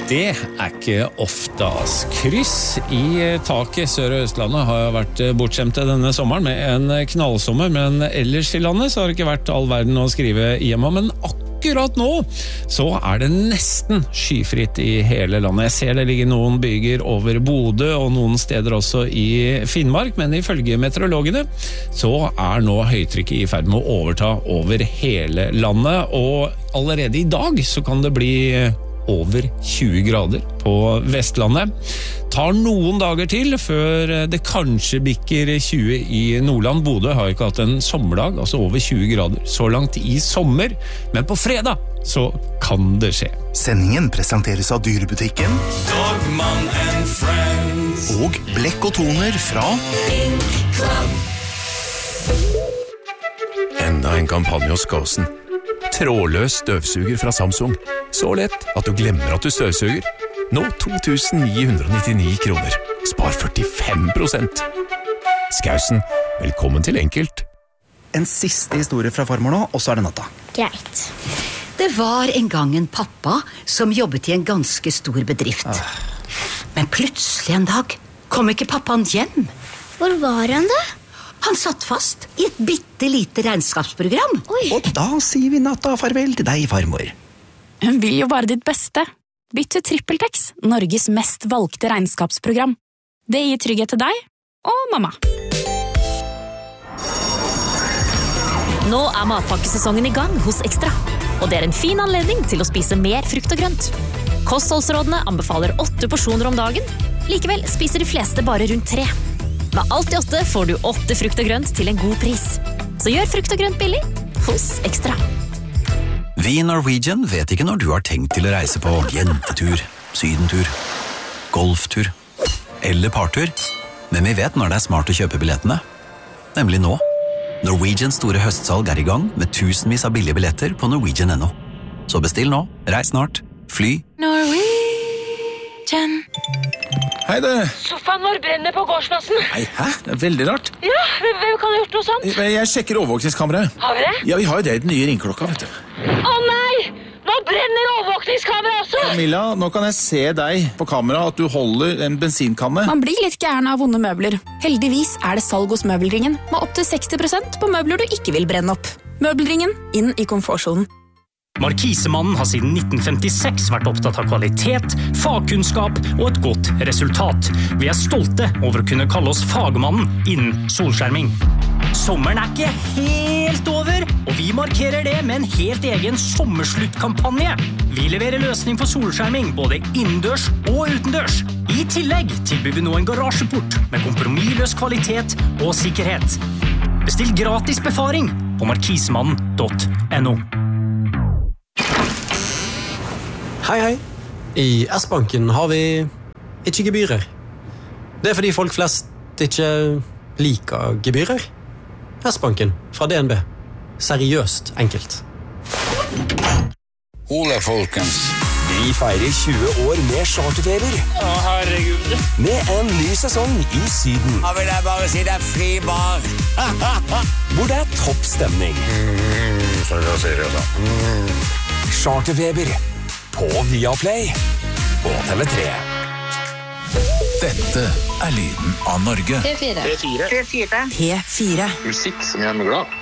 Det ikke ofte, ass. Kryss i taket. Sør- og Østlandet har vært bortskjemte denne sommeren med en knallsommer, men ellers i landet så har det ikke vært all verden å skrive hjemme, men akkurat nå så det nesten skyfritt i hele landet. Jeg ser det ligger noen byger over Bodø og noen steder også i Finnmark, men ifølge meteorologene så nå høytrykket i ferd med å overta over hele landet, og allerede i dag så kan det bli over 20 grader på Vestlandet. Tar noen dager til før det kanskje bikker 20 i Nordland. Bodø har ikke hatt en sommerdag, altså over 20 grader, så langt i sommer. Men på fredag så kan det skje. Sendingen presenteres av Dyrebutikken Dogman and Friends og Blekk og Toner fra Ink Club. Enda en kampanje hos Gåsen. Trådløs støvsuger fra Samsung. Så lett at du glemmer at du støvsuger. Nå 2.999 kroner. Spar 45%. Skausen, velkommen til Enkelt. En siste historie fra farmor nå, og så det natta. Greit. Det var en gang en pappa som jobbet i en ganske stor bedrift. Men plutselig en dag kom ikke pappaen hjem. Hvor var han da? Han satt fast i et bittelite regnskapsprogram. Oi. Og da sier vi natta farvel til deg, farmor. Hun vil jo bare ditt beste. Bytt til TrippelTex, Norges mest valgte regnskapsprogram. Det gir trygghet til deg og mamma. Nå matpakkesesongen i gang hos Ekstra, og det en fin anledning til å spise mer frukt og grønt. Kostholdsrådene anbefaler 8 porsjoner om dagen, likevel spiser de fleste bare rundt 3. Med alt i 8 får du 8 frukt og grønt til en god pris. Så gjør frukt og grønt billig hos Ekstra. Vi i Norwegian vet ikke når du har tenkt til å reise på jentetur, sydentur, golftur eller partur, men vi vet når det smart å kjøpe billettene. Nemlig nå. Norwegians store høstsalg i gang med tusenvis av billige billetter på Norwegian.no. Så bestill nå, reis snart, fly. Norwegian. Hei dere. Sofaen vår brenner på gårdsplassen. Nei, hæ? Det veldig rart. Ja, hvem kan ha gjort noe sånt? Jeg sjekker overvåkningskameraet. Har vi det? Ja, vi har jo den nye ringklokka, vet du. Å nei! Nå brenner overvåkningskameraet også! Camilla, nå kan jeg se deg på kamera at du holder en bensinkanne. Man blir litt gæren av vonde møbler. Heldigvis det salg hos Møbelringen, med opp til 60% på møbler du ikke vil brenne opp. Møbelringen, inn i komfortsonen. Markisemannen har siden 1956 vært opptatt av kvalitet, fagkunnskap og et godt resultat. Vi stolte over å kunne kalle oss fagmannen innen solskjerming. Sommeren ikke helt over, og vi markerer det med en helt egen sommersluttkampanje. Vi leverer løsning for solskjerming både innendørs og utendørs. I tillegg tilbyr vi nå en garasjeport med kompromissløs kvalitet og sikkerhet. Bestill gratis befaring på markisemannen.no. Hei. I S-banken har vi ikke gebyrer. Det fordi folk flest ikke liker gebyrer. S-banken fra DNB. Seriøst enkelt. Ole folkens. Vi feirer 20 år med charterferer. Å, herregud. Med en ny sesong i Syden. Da vil jeg bare si det fri bar. Hvor det topp stemning. Så da sier jeg da. Charterfeber. På Viaplay og TV3. Dette lyden av Norge. P4. P4. Musikk som gjør meg glad.